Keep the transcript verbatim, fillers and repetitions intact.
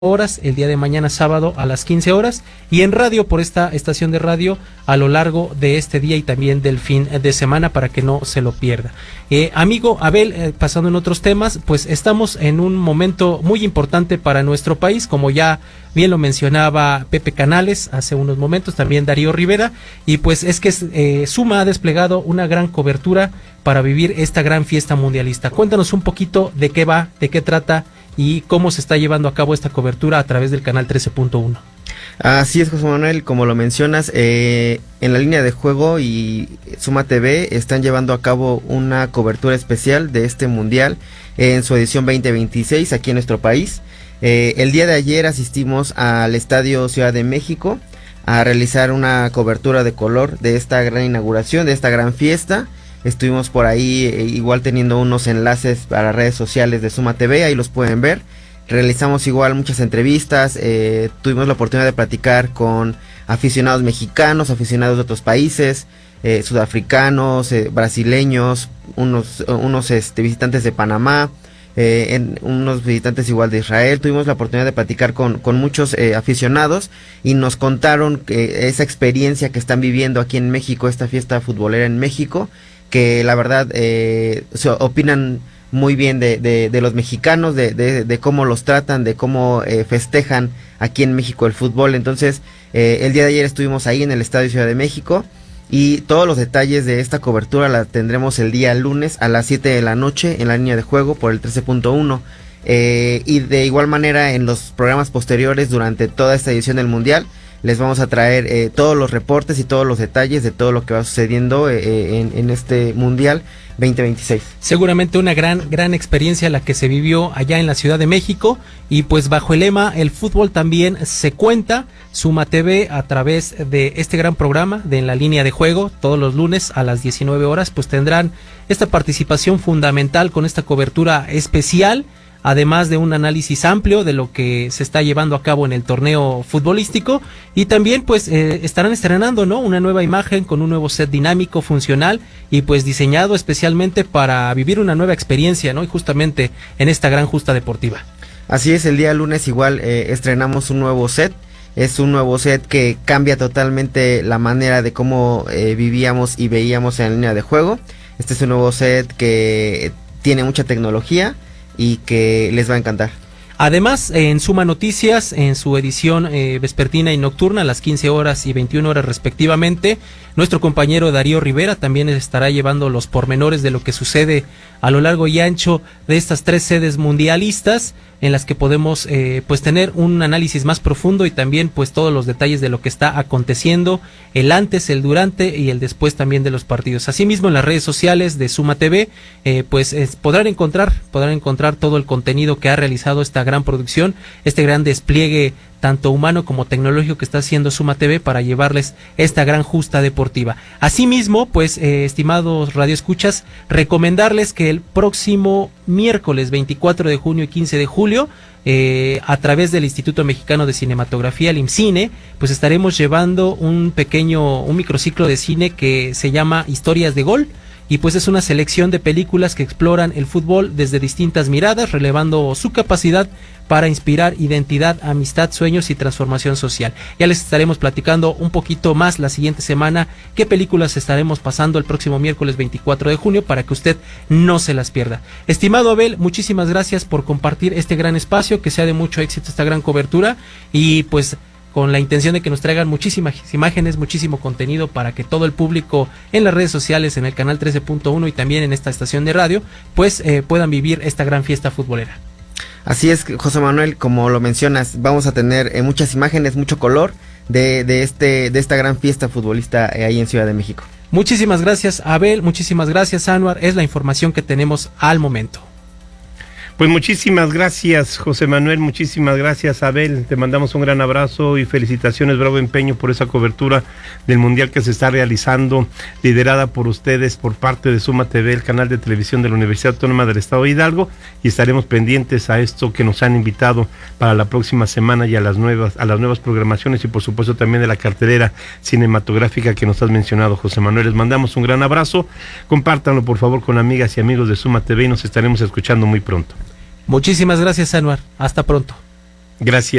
horas, el día de mañana sábado a las quince horas, y en radio por esta estación de radio a lo largo de este día y también del fin de semana para que no se lo pierda. Eh, amigo Abel, eh, pasando en otros temas, pues estamos en un momento muy importante para nuestro país, como ya bien lo mencionaba Pepe Canales hace unos momentos, también Darío Rivera, y pues es que eh, Suma ha desplegado una gran cobertura para vivir esta gran fiesta mundialista. Cuéntanos un poquito de qué va, de qué trata y cómo se está llevando a cabo esta cobertura a través del canal trece punto uno. Así es, José Manuel, como lo mencionas, eh, en la línea de juego y Suma T V están llevando a cabo una cobertura especial de este mundial eh, en su edición veinte veintiséis aquí en nuestro país. Eh, el día de ayer asistimos al Estadio Ciudad de México a realizar una cobertura de color de esta gran inauguración, de esta gran fiesta. Estuvimos por ahí eh, igual teniendo unos enlaces para redes sociales de Suma T V, ahí los pueden ver. Realizamos igual muchas entrevistas, eh, tuvimos la oportunidad de platicar con aficionados mexicanos, aficionados de otros países, eh, sudafricanos, eh, brasileños, unos, unos este, visitantes de Panamá, eh, en, unos visitantes igual de Israel. Tuvimos la oportunidad de platicar con, con muchos eh, aficionados y nos contaron que esa experiencia que están viviendo aquí en México, esta fiesta futbolera en México, que la verdad eh, se opinan muy bien de, de, de los mexicanos, de, de, de cómo los tratan, de cómo eh, festejan aquí en México el fútbol. Entonces, eh, el día de ayer estuvimos ahí en el Estadio Ciudad de México y todos los detalles de esta cobertura la tendremos el día lunes a las siete de la noche en la línea de juego por el trece punto uno. Eh, y de igual manera en los programas posteriores durante toda esta edición del Mundial les vamos a traer eh, todos los reportes y todos los detalles de todo lo que va sucediendo eh, en, en este Mundial veinte veintiséis. Seguramente una gran gran experiencia la que se vivió allá en la Ciudad de México, y pues bajo el lema el fútbol también se cuenta, Suma T V a través de este gran programa de En la Línea de Juego todos los lunes a las diecinueve horas pues tendrán esta participación fundamental con esta cobertura especial, además de un análisis amplio de lo que se está llevando a cabo en el torneo futbolístico, y también pues eh, estarán estrenando, ¿no?, una nueva imagen con un nuevo set dinámico, funcional y pues diseñado especialmente para vivir una nueva experiencia, ¿no?, y justamente en esta gran justa deportiva. Así es, el día lunes igual eh, estrenamos un nuevo set. Es un nuevo set que cambia totalmente la manera de cómo eh, vivíamos y veíamos en la línea de juego. Este es un nuevo set que tiene mucha tecnología y que les va a encantar. Además, en Suma Noticias, en su edición eh, vespertina y nocturna, a las quince horas y veintiuna horas respectivamente, nuestro compañero Darío Rivera también estará llevando los pormenores de lo que sucede a lo largo y ancho de estas tres sedes mundialistas, en las que podemos eh, pues tener un análisis más profundo y también pues todos los detalles de lo que está aconteciendo, el antes, el durante y el después también de los partidos. Asimismo, en las redes sociales de Suma T V eh, pues es, podrán encontrar podrán encontrar todo el contenido que ha realizado esta gran producción, este gran despliegue tanto humano como tecnológico que está haciendo Suma T V para llevarles esta gran justa deportiva. Asimismo, pues, eh, estimados radioescuchas, recomendarles que el próximo miércoles veinticuatro de junio y quince de julio, eh, a través del Instituto Mexicano de Cinematografía, el IMCINE, pues estaremos llevando un pequeño, un microciclo de cine que se llama Historias de Gol. Y pues es una selección de películas que exploran el fútbol desde distintas miradas, relevando su capacidad para inspirar identidad, amistad, sueños y transformación social. Ya les estaremos platicando un poquito más la siguiente semana qué películas estaremos pasando el próximo miércoles veinticuatro de junio para que usted no se las pierda. Estimado Abel, muchísimas gracias por compartir este gran espacio, que sea de mucho éxito esta gran cobertura, y pues con la intención de que nos traigan muchísimas imágenes, muchísimo contenido para que todo el público en las redes sociales, en el canal trece punto uno y también en esta estación de radio, pues eh, puedan vivir esta gran fiesta futbolera. Así es, José Manuel, como lo mencionas, vamos a tener eh, muchas imágenes, mucho color de, de, este, de esta gran fiesta futbolista eh, ahí en Ciudad de México. Muchísimas gracias, Abel, muchísimas gracias, Anuar, es la información que tenemos al momento. Pues muchísimas gracias, José Manuel, muchísimas gracias, Abel, te mandamos un gran abrazo y felicitaciones, bravo empeño por esa cobertura del Mundial que se está realizando, liderada por ustedes, por parte de Suma T V, el canal de televisión de la Universidad Autónoma del Estado de Hidalgo, y estaremos pendientes a esto que nos han invitado para la próxima semana y a las nuevas, a las nuevas programaciones y por supuesto también de la cartelera cinematográfica que nos has mencionado, José Manuel. Les mandamos un gran abrazo, compártanlo por favor con amigas y amigos de Suma T V y nos estaremos escuchando muy pronto. Muchísimas gracias, Anuar. Hasta pronto. Gracias.